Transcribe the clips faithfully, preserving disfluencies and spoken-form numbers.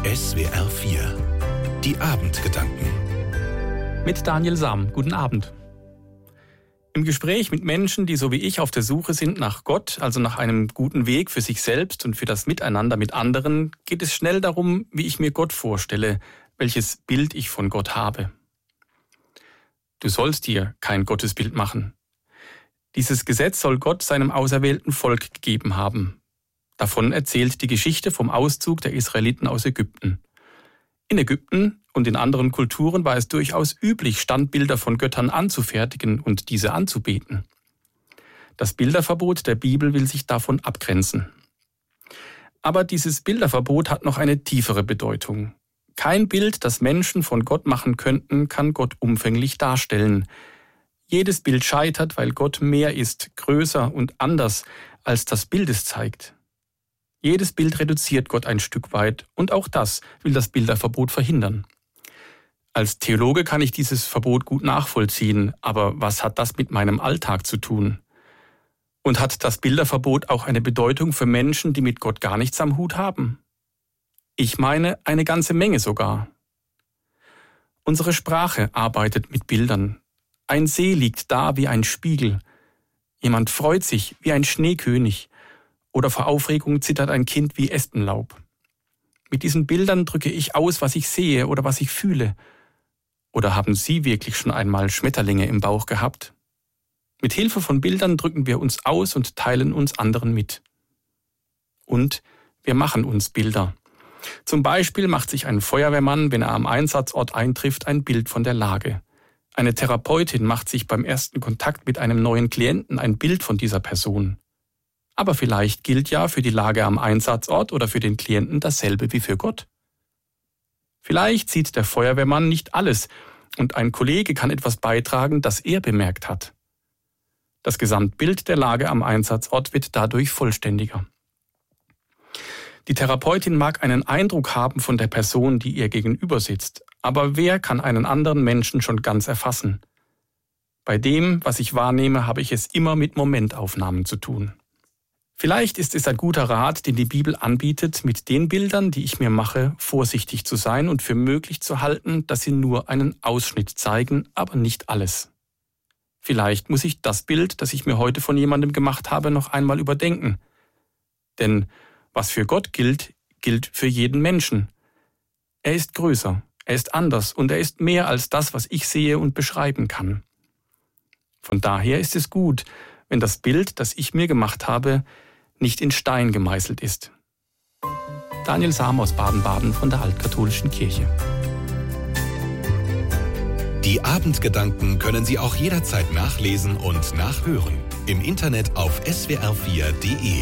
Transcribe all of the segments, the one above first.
S W R vier. Die Abendgedanken. Mit Daniel Sam. Guten Abend. Im Gespräch mit Menschen, die so wie ich auf der Suche sind nach Gott, also nach einem guten Weg für sich selbst und für das Miteinander mit anderen, geht es schnell darum, wie ich mir Gott vorstelle, welches Bild ich von Gott habe. Du sollst dir kein Gottesbild machen. Dieses Gesetz soll Gott seinem auserwählten Volk gegeben haben. Davon erzählt die Geschichte vom Auszug der Israeliten aus Ägypten. In Ägypten und in anderen Kulturen war es durchaus üblich, Standbilder von Göttern anzufertigen und diese anzubeten. Das Bilderverbot der Bibel will sich davon abgrenzen. Aber dieses Bilderverbot hat noch eine tiefere Bedeutung. Kein Bild, das Menschen von Gott machen könnten, kann Gott umfänglich darstellen. Jedes Bild scheitert, weil Gott mehr ist, größer und anders, als das Bild es zeigt. Jedes Bild reduziert Gott ein Stück weit und auch das will das Bilderverbot verhindern. Als Theologe kann ich dieses Verbot gut nachvollziehen, aber was hat das mit meinem Alltag zu tun? Und hat das Bilderverbot auch eine Bedeutung für Menschen, die mit Gott gar nichts am Hut haben? Ich meine, eine ganze Menge sogar. Unsere Sprache arbeitet mit Bildern. Ein See liegt da wie ein Spiegel. Jemand freut sich wie ein Schneekönig. Oder vor Aufregung zittert ein Kind wie Espenlaub. Mit diesen Bildern drücke ich aus, was ich sehe oder was ich fühle. Oder haben Sie wirklich schon einmal Schmetterlinge im Bauch gehabt? Mit Hilfe von Bildern drücken wir uns aus und teilen uns anderen mit. Und wir machen uns Bilder. Zum Beispiel macht sich ein Feuerwehrmann, wenn er am Einsatzort eintrifft, ein Bild von der Lage. Eine Therapeutin macht sich beim ersten Kontakt mit einem neuen Klienten ein Bild von dieser Person. Aber vielleicht gilt ja für die Lage am Einsatzort oder für den Klienten dasselbe wie für Gott. Vielleicht sieht der Feuerwehrmann nicht alles und ein Kollege kann etwas beitragen, das er bemerkt hat. Das Gesamtbild der Lage am Einsatzort wird dadurch vollständiger. Die Therapeutin mag einen Eindruck haben von der Person, die ihr gegenüber sitzt, aber wer kann einen anderen Menschen schon ganz erfassen? Bei dem, was ich wahrnehme, habe ich es immer mit Momentaufnahmen zu tun. Vielleicht ist es ein guter Rat, den die Bibel anbietet, mit den Bildern, die ich mir mache, vorsichtig zu sein und für möglich zu halten, dass sie nur einen Ausschnitt zeigen, aber nicht alles. Vielleicht muss ich das Bild, das ich mir heute von jemandem gemacht habe, noch einmal überdenken. Denn was für Gott gilt, gilt für jeden Menschen. Er ist größer, er ist anders und er ist mehr als das, was ich sehe und beschreiben kann. Von daher ist es gut, wenn das Bild, das ich mir gemacht habe, nicht in Stein gemeißelt ist. Daniel Sam aus Baden-Baden von der Altkatholischen Kirche. Die Abendgedanken können Sie auch jederzeit nachlesen und nachhören. Im Internet auf S W R vier Punkt de.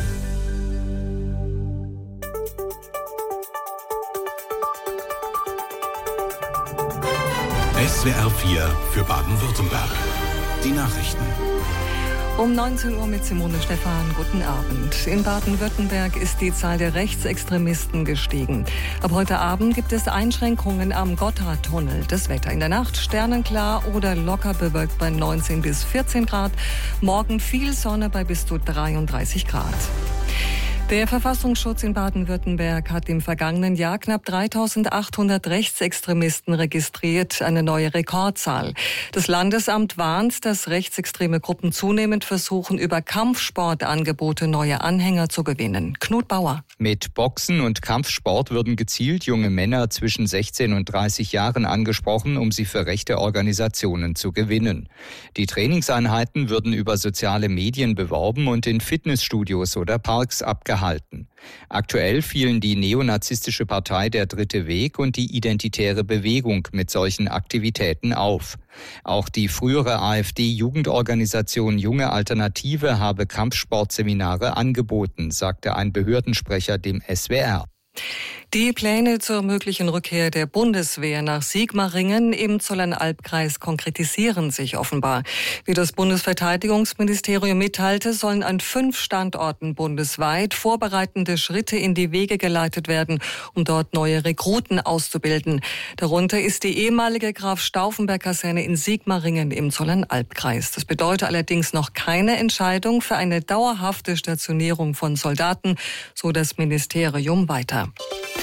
S W R vier für Baden-Württemberg. Die Nachrichten. Um neunzehn Uhr mit Simone Stephan. Guten Abend. In Baden-Württemberg ist die Zahl der Rechtsextremisten gestiegen. Ab heute Abend gibt es Einschränkungen am Gotthardtunnel. Das Wetter in der Nacht sternenklar oder locker bewölkt bei neunzehn bis vierzehn Grad. Morgen viel Sonne bei bis zu dreiunddreißig Grad. Der Verfassungsschutz in Baden-Württemberg hat im vergangenen Jahr knapp dreitausendachthundert Rechtsextremisten registriert, eine neue Rekordzahl. Das Landesamt warnt, dass rechtsextreme Gruppen zunehmend versuchen, über Kampfsportangebote neue Anhänger zu gewinnen. Knut Bauer. Mit Boxen und Kampfsport würden gezielt junge Männer zwischen sechzehn und dreißig Jahren angesprochen, um sie für rechte Organisationen zu gewinnen. Die Trainingseinheiten würden über soziale Medien beworben und in Fitnessstudios oder Parks abgehalten. Aktuell fielen die neonazistische Partei Der Dritte Weg und die Identitäre Bewegung mit solchen Aktivitäten auf. Auch die frühere AfD-Jugendorganisation Junge Alternative habe Kampfsportseminare angeboten, sagte ein Behördensprecher dem S W R. Die Pläne zur möglichen Rückkehr der Bundeswehr nach Sigmaringen im Zollernalbkreis konkretisieren sich offenbar. Wie das Bundesverteidigungsministerium mitteilte, sollen an fünf Standorten bundesweit vorbereitende Schritte in die Wege geleitet werden, um dort neue Rekruten auszubilden. Darunter ist die ehemalige Graf-Stauffenberg-Kaserne in Sigmaringen im Zollernalbkreis. Das bedeutet allerdings noch keine Entscheidung für eine dauerhafte Stationierung von Soldaten, so das Ministerium weiter.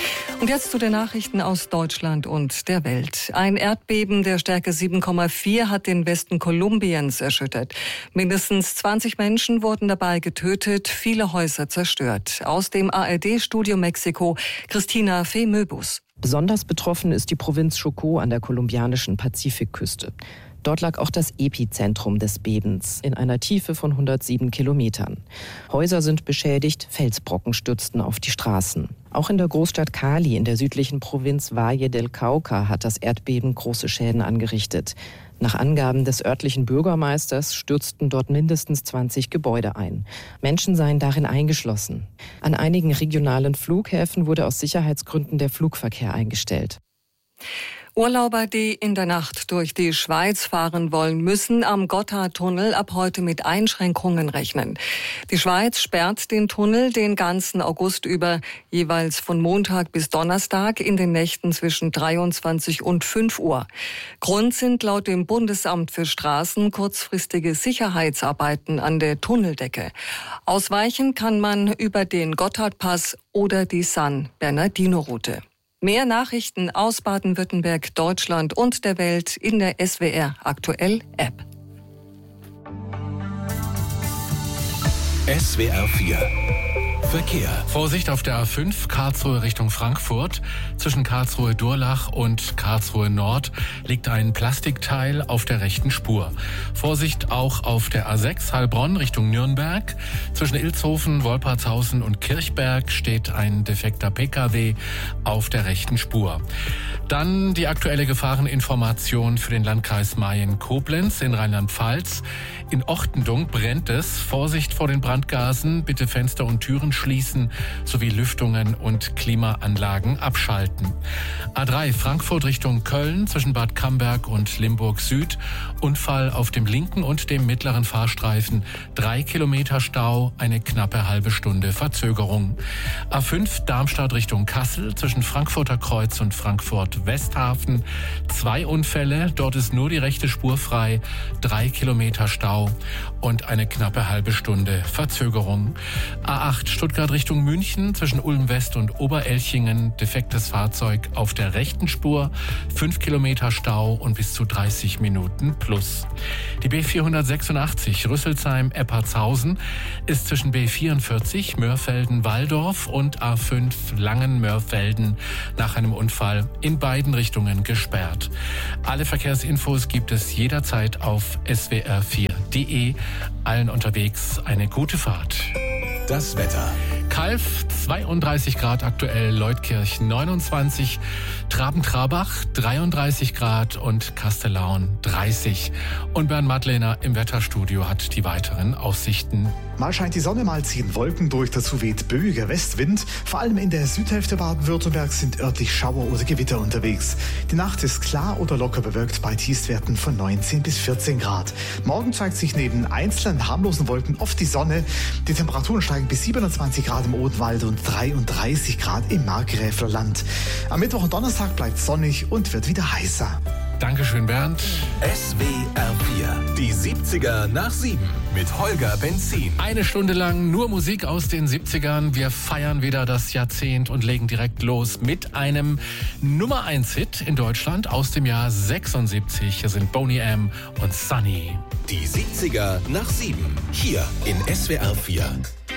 Und jetzt zu den Nachrichten aus Deutschland und der Welt. Ein Erdbeben der Stärke sieben Komma vier hat den Westen Kolumbiens erschüttert. Mindestens zwanzig Menschen wurden dabei getötet, viele Häuser zerstört. Aus dem A R D-Studio Mexiko, Christina Fee-Möbus. Besonders betroffen ist die Provinz Chocó an der kolumbianischen Pazifikküste. Dort lag auch das Epizentrum des Bebens in einer Tiefe von hundertsieben Kilometern. Häuser sind beschädigt, Felsbrocken stürzten auf die Straßen. Auch in der Großstadt Cali in der südlichen Provinz Valle del Cauca hat das Erdbeben große Schäden angerichtet. Nach Angaben des örtlichen Bürgermeisters stürzten dort mindestens zwanzig Gebäude ein. Menschen seien darin eingeschlossen. An einigen regionalen Flughäfen wurde aus Sicherheitsgründen der Flugverkehr eingestellt. Urlauber, die in der Nacht durch die Schweiz fahren wollen, müssen am Gotthardtunnel ab heute mit Einschränkungen rechnen. Die Schweiz sperrt den Tunnel den ganzen August über, jeweils von Montag bis Donnerstag in den Nächten zwischen dreiundzwanzig und fünf Uhr. Grund sind laut dem Bundesamt für Straßen kurzfristige Sicherheitsarbeiten an der Tunneldecke. Ausweichen kann man über den Gotthardpass oder die San Bernardino-Route. Mehr Nachrichten aus Baden-Württemberg, Deutschland und der Welt in der S W R Aktuell App. S W R vier Verkehr. Vorsicht auf der A fünf, Karlsruhe Richtung Frankfurt. Zwischen Karlsruhe-Durlach und Karlsruhe Nord liegt ein Plastikteil auf der rechten Spur. Vorsicht auch auf der A sechs, Heilbronn Richtung Nürnberg. Zwischen Ilshofen, Wolpertshausen und Kirchberg steht ein defekter P K W auf der rechten Spur. Dann die aktuelle Gefahreninformation für den Landkreis Mayen-Koblenz in Rheinland-Pfalz. In Ochtendung brennt es. Vorsicht vor den Brandgasen. Bitte Fenster und Türen schließen sowie Lüftungen und Klimaanlagen abschalten. A drei Frankfurt Richtung Köln zwischen Bad Camberg und Limburg Süd. Unfall auf dem linken und dem mittleren Fahrstreifen. Drei Kilometer Stau, eine knappe halbe Stunde Verzögerung. A fünf Darmstadt Richtung Kassel zwischen Frankfurter Kreuz und Frankfurt Westhafen. Zwei Unfälle, dort ist nur die rechte Spur frei. Drei Kilometer Stau und eine knappe halbe Stunde Verzögerung. A acht Stuttgart Richtung München zwischen Ulm West und Oberelchingen. Defektes Fahrzeug auf der rechten Spur. Fünf Kilometer Stau und bis zu dreißig Minuten plus. Die B vierhundertsechsundachtzig Rüsselsheim-Eppertshausen ist zwischen B vierundvierzig Mörfelden-Walldorf und A fünf Langen-Mörfelden nach einem Unfall in beiden Richtungen gesperrt. Alle Verkehrsinfos gibt es jederzeit auf S W R vier punkt de. Allen unterwegs eine gute Fahrt. Das Wetter. Calw zweiunddreißig Grad aktuell, Leutkirch neunundzwanzig, Traben-Trabach dreiunddreißig Grad und Kastellaun dreißig. Und Bernd Madlener im Wetterstudio hat die weiteren Aussichten. Mal scheint die Sonne, mal ziehen Wolken durch, dazu weht böiger Westwind. Vor allem in der Südhälfte Baden-Württembergs sind örtlich Schauer oder Gewitter unterwegs. Die Nacht ist klar oder locker bewölkt bei Tiefstwerten von neunzehn bis vierzehn Grad. Morgen zeigt sich neben einzelnen harmlosen Wolken oft die Sonne. Die Temperaturen steigen bis siebenundzwanzig Grad im Odenwald und dreiunddreißig Grad im Markgräflerland. Am Mittwoch und Donnerstag bleibt sonnig und wird wieder heißer. Dankeschön, Bernd. S W R vier. Die siebziger nach sieben mit Holger Benzin. Eine Stunde lang nur Musik aus den siebzigern. Wir feiern wieder das Jahrzehnt und legen direkt los mit einem Nummer eins Hit in Deutschland aus dem Jahr sechsundsiebzig. Hier sind Boney M. und Sunny. Die siebziger nach sieben. Hier in S W R vier.